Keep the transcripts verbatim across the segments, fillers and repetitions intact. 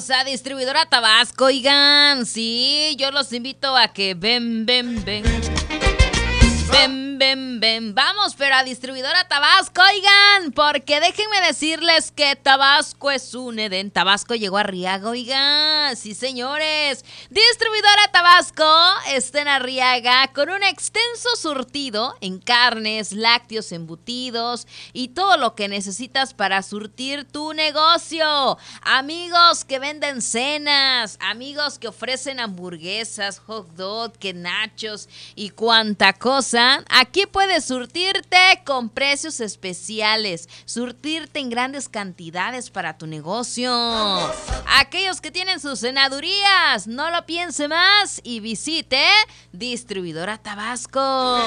bienvenidos a Distribuidora Tabasco, oigan, sí, yo los invito a que ven, ven, ven. Ven, ven, ven, vamos, pero a Distribuidora Tabasco, oigan, porque déjenme decirles que Tabasco es un Edén. Tabasco llegó a Arriaga, oigan, sí señores. Distribuidora Tabasco está en Arriaga con un extenso surtido en carnes, lácteos, embutidos y todo lo que necesitas para surtir tu negocio. Amigos que venden cenas, amigos que ofrecen hamburguesas, hot dog, que nachos y cuanta cosa. Aquí puedes surtirte con precios especiales, surtirte en grandes cantidades para tu negocio. Aquellos que tienen sus cenadurías, no lo piense más y visite Distribuidora Tabasco.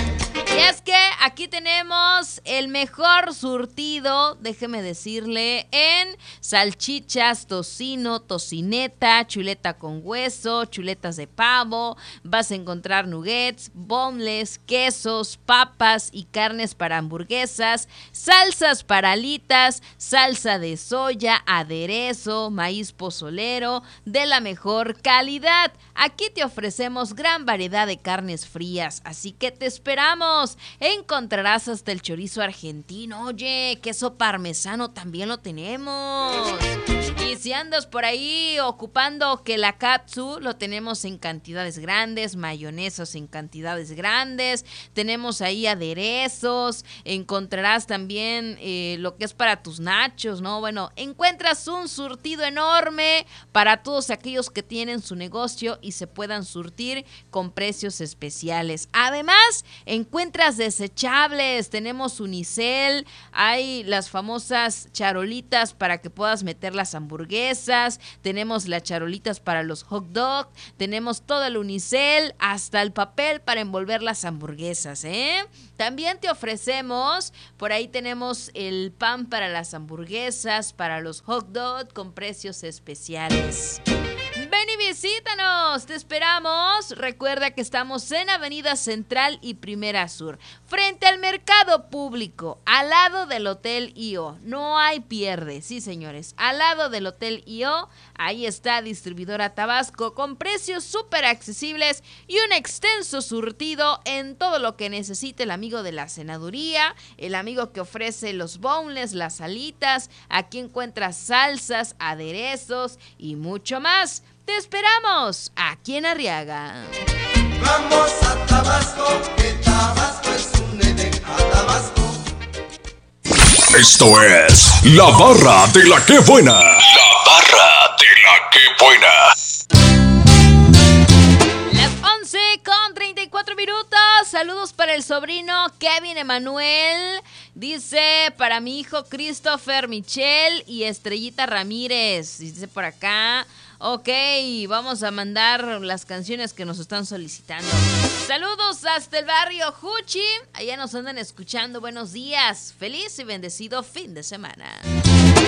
Y es que aquí tenemos el mejor surtido, déjeme decirle, en salchichas, tocino, tocineta, chuleta con hueso, chuletas de pavo. Vas a encontrar nuggets, boneless, quesos, papas y carnes para hamburguesas, salsas para alitas, salsa de soya, aderezo, maíz pozolero de la mejor calidad. Aquí te ofrecemos gran variedad de carnes frías, así que te esperamos. Encontrarás hasta el chorizo argentino, oye, queso parmesano también lo tenemos. Y si andas por ahí ocupando que la katsu, lo tenemos en cantidades grandes, mayonesas en cantidades grandes, tenemos ahí aderezos, encontrarás también eh, lo que es para tus nachos, ¿no? Bueno, encuentras un surtido enorme para todos aquellos que tienen su negocio y se puedan surtir con precios especiales. Además, encuentras desechables, tenemos unicel, hay las famosas charolitas para que puedas meter las hamburguesas, tenemos las charolitas para los hot dogs, tenemos todo el unicel, hasta el papel para envolver las hamburguesas, ¿eh? También te ofrecemos, por ahí tenemos el pan para las hamburguesas, para los hot dogs con precios especiales. Ven y visítanos, te esperamos. Recuerda que estamos en Avenida Central y Primera Sur, frente al Mercado Público, al lado del Hotel I O. No hay pierde, sí señores, al lado del Hotel I O, ahí está Distribuidora Tabasco con precios súper accesibles y un extenso surtido en todo lo que necesite el amigo de la cenaduría, el amigo que ofrece los boneless, las alitas. Aquí encuentras salsas, aderezos y mucho más. Te esperamos aquí en Arriaga. Vamos a Tabasco, que Tabasco es un Edén. A Tabasco. Esto es La Barra de la Que Buena. La Barra de la Que Buena. Las once con treinta y cuatro minutos. Saludos para el sobrino Kevin Emanuel. Dice para mi hijo Christopher Michel y Estrellita Ramírez. Dice por acá. Ok, vamos a mandar las canciones que nos están solicitando. Saludos hasta el barrio Juchi. Allá nos andan escuchando. Buenos días. Feliz y bendecido fin de semana.